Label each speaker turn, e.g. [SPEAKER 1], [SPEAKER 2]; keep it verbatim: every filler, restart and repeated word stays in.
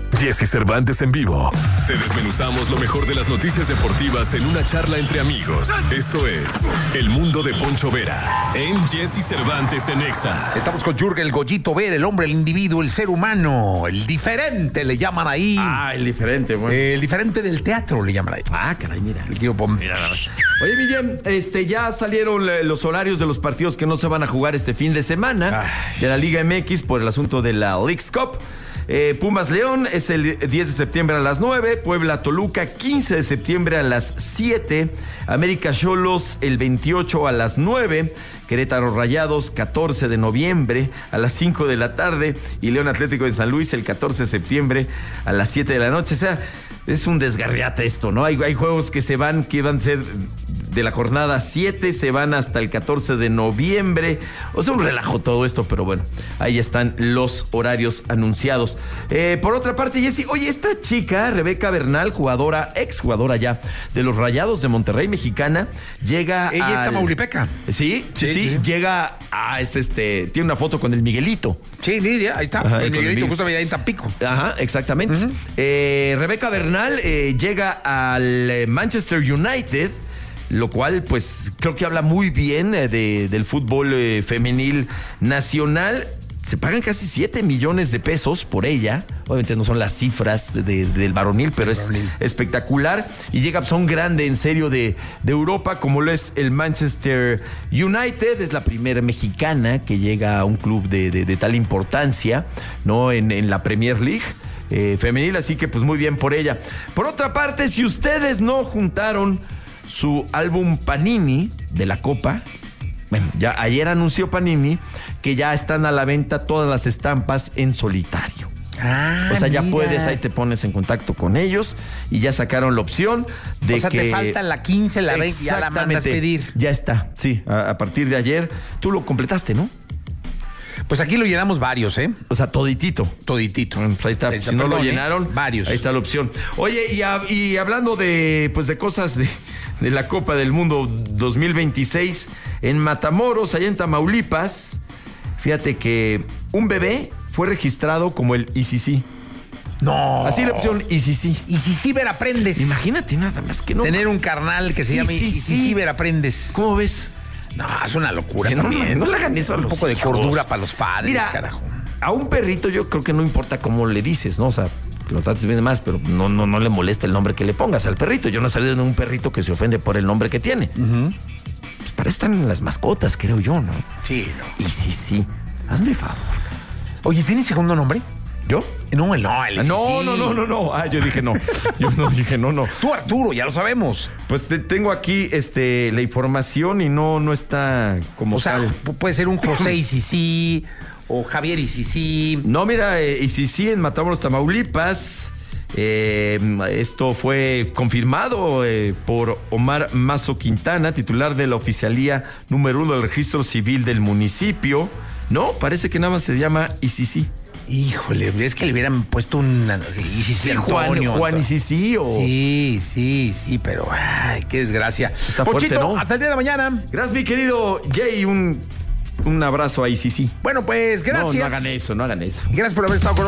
[SPEAKER 1] Jesse Cervantes en vivo. Te desmenuzamos lo mejor de las noticias deportivas en una charla entre amigos. Esto es El Mundo de Poncho Vera en Jesse Cervantes en Exa.
[SPEAKER 2] Estamos con Jürgen el Goyito Vera, el hombre, el individuo, el ser humano, el diferente, le llaman ahí.
[SPEAKER 3] Ah, el diferente, bueno.
[SPEAKER 2] Eh, el diferente del teatro, le llaman ahí.
[SPEAKER 3] Ah, caray, mira.
[SPEAKER 2] Le quiero poner.
[SPEAKER 3] Mira, oye, Guillem, este, ya salieron eh, los horarios de los partidos que no se van a jugar este fin de semana Ay. de la Liga M X por el asunto de la Leagues Cup. Eh, Pumas León es el diez de septiembre a las nueve, Puebla Toluca quince de septiembre a las siete, América Xolos el veintiocho a las nueve, Querétaro Rayados catorce de noviembre a las cinco de la tarde y León Atlético de San Luis el catorce de septiembre a las siete de la noche. O sea, es un desgarriate esto, ¿no? Hay, hay juegos que se van, que van a ser de la jornada siete, se van hasta el catorce de noviembre. O sea, un relajo todo esto, pero bueno, ahí están los horarios anunciados. Eh, por otra parte, Jessy, oye, esta chica, Rebeca Bernal, jugadora, exjugadora ya de los Rayados de Monterrey, mexicana, llega
[SPEAKER 2] Ella
[SPEAKER 3] al...
[SPEAKER 2] está Maulipeca.
[SPEAKER 3] ¿Sí? Sí, sí, sí, sí, llega a, es este, tiene una foto con el Miguelito.
[SPEAKER 2] Sí, sí, ahí está.
[SPEAKER 3] Ajá,
[SPEAKER 2] el Miguelito
[SPEAKER 3] el
[SPEAKER 2] justo allá en Tampico.
[SPEAKER 3] Ajá, exactamente. Uh-huh. eh, Rebeca Bernal eh, llega al Manchester United, lo cual pues creo que habla muy bien eh, de, del fútbol eh, femenil nacional. Se pagan casi siete millones de pesos por ella. Obviamente no son las cifras de, de, del varonil, pero el es varonil. Espectacular. Y llega a un grande, en serio, de, de Europa, como lo es el Manchester United. Es la primera mexicana que llega a un club de, de, de tal importancia, ¿no? En, en la Premier League eh, femenil. Así que pues muy bien por ella. Por otra parte, si ustedes no juntaron su álbum Panini de la Copa, bueno, ya ayer anunció Panini que ya están a la venta todas las estampas en solitario.
[SPEAKER 2] Ah,
[SPEAKER 3] o sea, ya
[SPEAKER 2] mira.
[SPEAKER 3] puedes, ahí te pones en contacto con ellos y ya sacaron la opción de que...
[SPEAKER 2] O sea,
[SPEAKER 3] que...
[SPEAKER 2] te falta la quince, la veinte, ya la mandas pedir.
[SPEAKER 3] Ya está, sí, a, a partir de ayer. Tú lo completaste, ¿no?
[SPEAKER 2] Pues aquí lo llenamos varios, ¿eh?
[SPEAKER 3] O sea, toditito.
[SPEAKER 2] Toditito.
[SPEAKER 3] Pues ahí está.
[SPEAKER 2] El
[SPEAKER 3] si no
[SPEAKER 2] perdón,
[SPEAKER 3] lo llenaron,
[SPEAKER 2] ¿eh? Varios.
[SPEAKER 3] Ahí está la opción. Oye, y, a, y hablando de, pues de cosas de, de la Copa del Mundo dos mil veintiséis, en Matamoros, allá en Tamaulipas, fíjate que un bebé fue registrado como el I C C.
[SPEAKER 2] No.
[SPEAKER 3] Así la opción I C C.
[SPEAKER 2] Y si sí aprendes.
[SPEAKER 3] Imagínate nada más que no.
[SPEAKER 2] Tener un carnal que se llame Y si sí aprendes.
[SPEAKER 3] ¿Cómo ves?
[SPEAKER 2] No, es una locura.
[SPEAKER 3] No,
[SPEAKER 2] también.
[SPEAKER 3] no, no le hagan eso a los
[SPEAKER 2] Un poco
[SPEAKER 3] hijos.
[SPEAKER 2] de cordura para los padres,
[SPEAKER 3] Mira,
[SPEAKER 2] carajo.
[SPEAKER 3] A un perrito yo creo que no importa cómo le dices, ¿no? O sea, lo trates bien más, pero no, no, no le molesta el nombre que le pongas al perrito. Yo no he salido de un perrito que se ofende por el nombre que tiene. Uh-huh. Pues para eso están las mascotas, creo yo, ¿no?
[SPEAKER 2] Sí, no.
[SPEAKER 3] Y sí, sí. Hazme favor.
[SPEAKER 2] Oye, ¿tiene segundo nombre?
[SPEAKER 3] ¿Yo?
[SPEAKER 2] No, el no, el
[SPEAKER 3] ah, no, sí. no, no, no, no. Ah, yo dije no. Yo no dije no, no.
[SPEAKER 2] Tú, Arturo, ya lo sabemos.
[SPEAKER 3] Pues te, tengo aquí este la información y no, no está como
[SPEAKER 2] o sea,
[SPEAKER 3] tal.
[SPEAKER 2] Puede ser un José y sí, sí, o Javier y sí, sí.
[SPEAKER 3] No, mira, eh, y sí, sí, en Matamoros, Tamaulipas. Eh, esto fue confirmado eh, por Omar Mazo Quintana, titular de la oficialía número uno del registro civil del municipio. No, parece que nada más se llama I C C.
[SPEAKER 2] Híjole, es que le hubieran puesto un I C C Antonio.
[SPEAKER 3] Juan, Juan I C C o...
[SPEAKER 2] Sí, sí, sí, pero ay, qué desgracia.
[SPEAKER 3] Está
[SPEAKER 2] Pochito,
[SPEAKER 3] fuerte, ¿no?
[SPEAKER 2] Hasta el día de mañana.
[SPEAKER 3] Gracias, mi querido Jay, un, un abrazo a I C C.
[SPEAKER 2] Bueno, pues gracias.
[SPEAKER 3] No, no hagan eso, no hagan eso.
[SPEAKER 2] Gracias por haber estado con nosotros.